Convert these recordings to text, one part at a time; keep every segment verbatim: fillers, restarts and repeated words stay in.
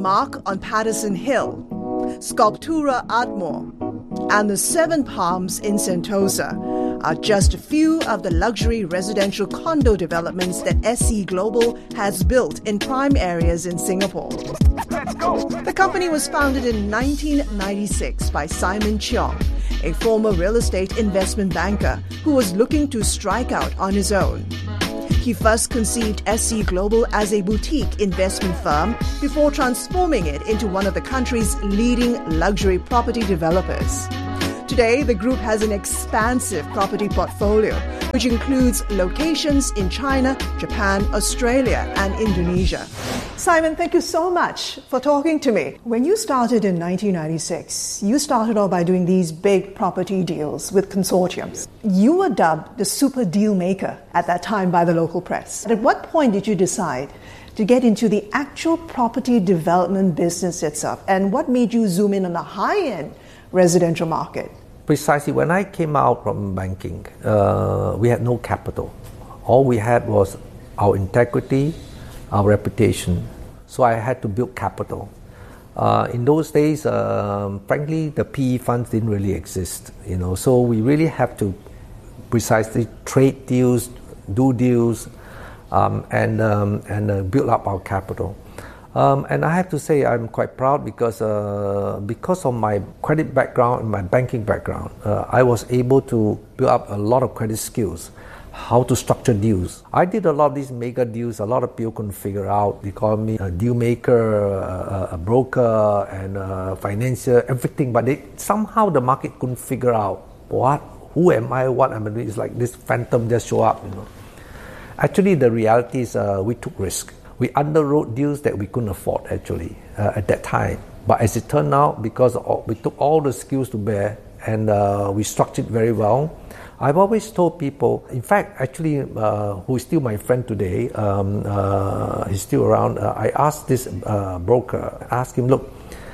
Mark on Patterson Hill, Sculptura Ardmore, and the Seven Palms in Sentosa are just a few of the luxury residential condo developments that S C Global has built in prime areas in Singapore. Let's go. The company was founded in nineteen ninety-six by Simon Cheong, a former real estate investment banker who was looking to strike out on his own. He first conceived S C Global as a boutique investment firm before transforming it into one of the country's leading luxury property developers. Today, the group has an expansive property portfolio, which includes locations in China, Japan, Australia, and Indonesia. Simon, thank you so much for talking to me. When you started in nineteen ninety-six, you started off by doing these big property deals with consortiums. You were dubbed the super deal maker at that time by the local press. At what point did you decide to get into the actual property development business itself? And what made you zoom in on the high-end residential market? Precisely, when I came out from banking, uh, we had no capital. All we had was our integrity, our reputation. So I had to build capital. Uh, in those days, um, frankly, the P E funds didn't really exist. You know, so we really have to precisely trade deals, do deals, um, and um, and uh, build up our capital. Um, and I have to say I'm quite proud because uh, because of my credit background and my banking background, uh, I was able to build up a lot of credit skills, how to structure deals. I did a lot of these mega deals. A lot of people couldn't figure out. They call me a deal maker, a, a broker, and a financier, everything. But they, somehow the market couldn't figure out what, who am I, what am I doing. It's like this phantom just show up. You know. Actually, the reality is uh, we took risk. We underwrote deals that we couldn't afford actually uh, at that time. But as it turned out, because of, we took all the skills to bear and uh, we structured very well. I've always told people, in fact, actually, uh, who is still my friend today, um, uh, he's still around. Uh, I asked this uh, broker, I asked him, look,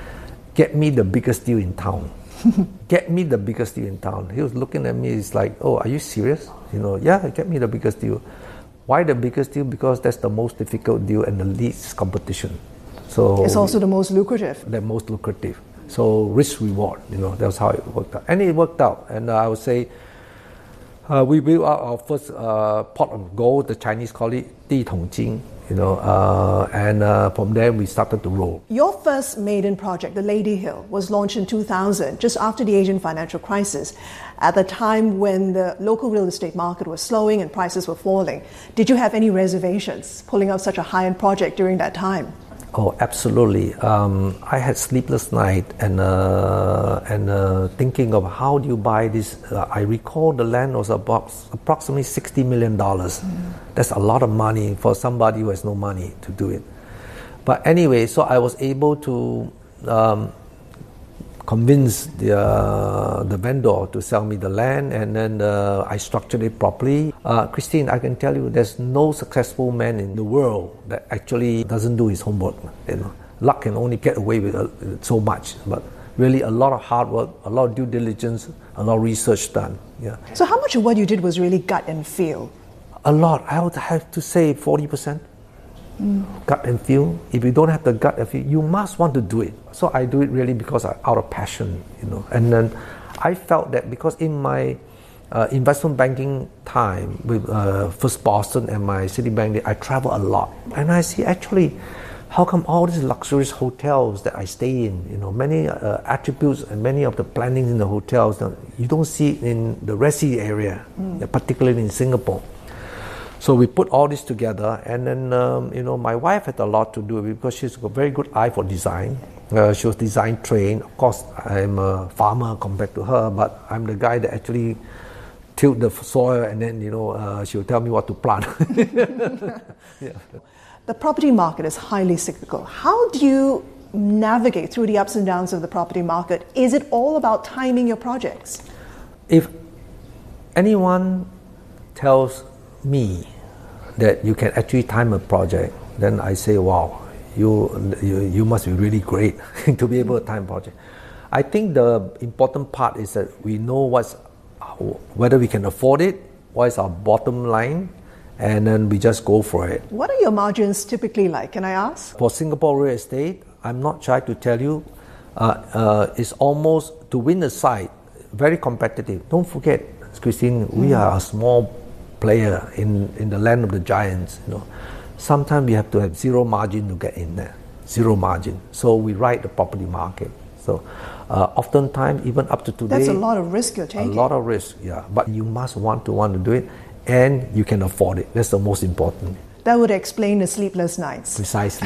get me the biggest deal in town. Get me the biggest deal in town. He was looking at me, he's like, oh, are you serious? You know, yeah, get me the biggest deal. Why the biggest deal? Because that's the most difficult deal and the least competition. So it's also the most lucrative. The most lucrative. So risk reward, you know, that's how it worked out. And it worked out. And uh, I would say uh, we built out our first uh, pot of gold. The Chinese call it Di Tong Jing, you know, uh, and uh, from there we started to roll. Your first maiden project, the Lady Hill, was launched in two thousand, just after the Asian financial crisis, at the time when the local real estate market was slowing and prices were falling. Did you have any reservations pulling off such a high-end project during that time? Oh, absolutely. Um, I had sleepless night and uh, and uh, thinking of how do you buy this. Uh, I recall the land was about approximately sixty million dollars. Mm. That's a lot of money for somebody who has no money to do it. But anyway, so I was able to um, convince the uh, the vendor to sell me the land, and then uh, I structured it properly. Uh, Christine, I can tell you, there's no successful man in the world that actually doesn't do his homework. You know, luck can only get away with uh, so much, but really a lot of hard work, a lot of due diligence, a lot of research done. Yeah. So how much of what you did was really gut and feel? A lot. I would have to say forty percent. Mm. Gut and feel. If you don't have the gut and feel, you must want to do it. So I do it really because I, out of passion, you know. And then I felt that because in my uh, investment banking time with uh, First Boston and my Citibank, I travel a lot, and I see actually how come all these luxurious hotels that I stay in, you know, many uh, attributes and many of the plannings in the hotels, you don't see it in the Resi area, mm. particularly in Singapore. So we put all this together, and then um, you know, my wife had a lot to do with it because she's got a very good eye for design. Uh, she was design trained. Of course, I'm a farmer compared to her, but I'm the guy that actually tilled the soil, and then you know uh, she'll tell me what to plant. Yeah. The property market is highly cyclical. How do you navigate through the ups and downs of the property market? Is it all about timing your projects? If anyone tells me that you can actually time a project, then I say, wow, you you, you must be really great to be able to time a project. I think the important part is that we know what's whether we can afford it, what is our bottom line, and then we just go for it. What are your margins typically like, can I ask? For Singapore real estate, I'm not shy to tell you, uh, uh, it's almost, to win a side, very competitive. Don't forget, Christine, mm. we are a small player in, in the land of the giants. You know, sometimes we have to have zero margin to get in there, zero margin. So we ride the property market. So uh, oftentimes, even up to today, that's a lot of risk you're taking. A lot of risk, yeah. But you must want to want to do it, and you can afford it. That's the most important. That would explain the sleepless nights. Precisely.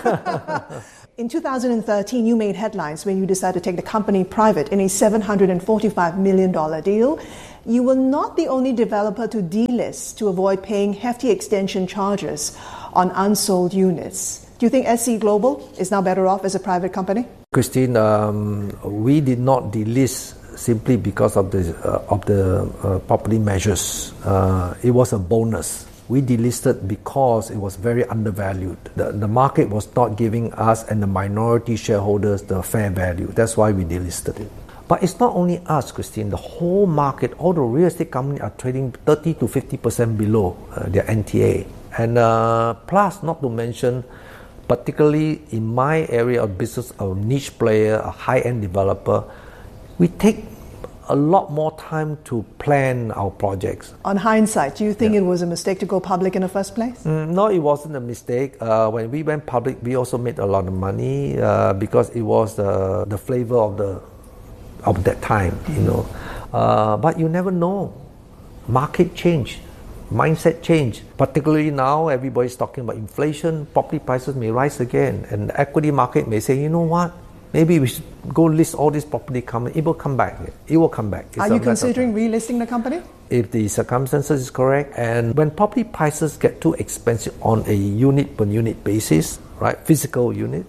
In two thousand thirteen, you made headlines when you decided to take the company private in a seven hundred forty-five million dollars deal. You were not the only developer to delist to avoid paying hefty extension charges on unsold units. Do you think S C Global is now better off as a private company? Christine, um, we did not delist simply because of the uh, of the uh, property measures. Uh, it was a bonus. We delisted because it was very undervalued. The, the market was not giving us and the minority shareholders the fair value. That's why we delisted it. But it's not only us, Christine. The whole market, all the real estate companies are trading thirty to fifty percent below uh, their N T A. And uh, plus, not to mention, particularly in my area of business, a niche player, a high-end developer, we take a lot more time to plan our projects. On hindsight, do you think yeah. it was a mistake to go public in the first place? Mm, no, it wasn't a mistake. Uh, when we went public, we also made a lot of money uh, because it was uh, the flavor of the of that time, mm-hmm. you know. Uh, but you never know. Market change, mindset change. Particularly now, everybody's talking about inflation. Property prices may rise again, and the equity market may say, you know what? Maybe we should go list all these property companies. It will come back. It will come back. It's Are you considering relisting the company? If the circumstances is correct, and when property prices get too expensive on a unit per unit basis, right, physical unit,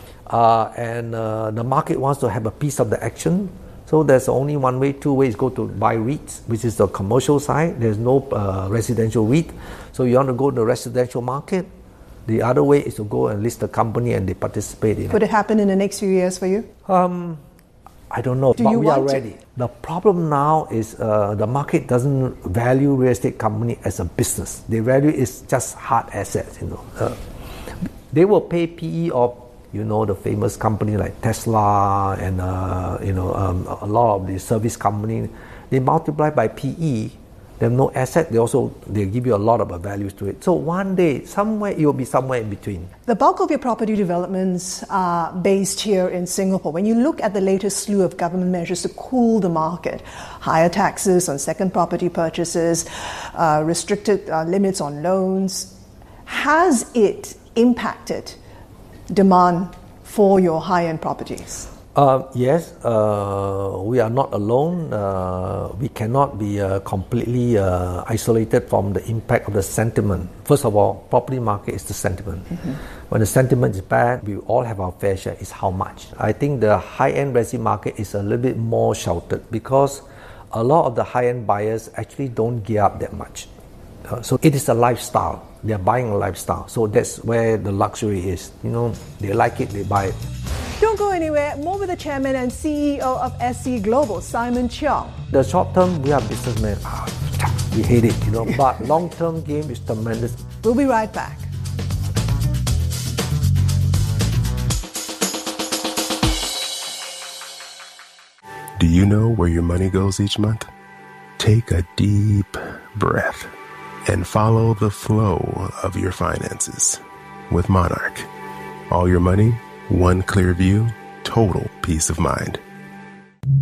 uh, and uh, the market wants to have a piece of the action, so there's only one way, two ways, go to buy REITs, which is the commercial side. There's no uh, residential REIT, so you want to go to the residential market. The other way is to go and list the company and they participate in it. Could it happen in the next few years for you? Um, I don't know, Do but you we want are ready. To? The problem now is uh, the market doesn't value real estate company as a business. They value it just hard assets, you know. Uh, they will pay P E of, you know, the famous company like Tesla and, uh, you know, um, a lot of the service company. They multiply by P E. They have no asset, they also they give you a lot of values to it. So one day, somewhere, it will be somewhere in between. The bulk of your property developments are based here in Singapore. When you look at the latest slew of government measures to cool the market, higher taxes on second property purchases, uh, restricted uh, limits on loans, has it impacted demand for your high-end properties? Uh, yes, uh, we are not alone. Uh, we cannot be uh, completely uh, isolated from the impact of the sentiment. First of all, property market is the sentiment. Mm-hmm. When the sentiment is bad, we all have our fair share. It's how much. I think the high-end resi market is a little bit more sheltered because a lot of the high-end buyers actually don't gear up that much. Uh, so it is a lifestyle. They are buying a lifestyle. So that's where the luxury is. You know, they like it, they buy it. Don't go anywhere. More with the chairman and C E O of S C Global, Simon Cheong. The short term, we are businessmen. Ah, we hate it, you know. But long term game is tremendous. We'll be right back. Do you know where your money goes each month? Take a deep breath and follow the flow of your finances with Monarch. All your money, one clear view, total peace of mind.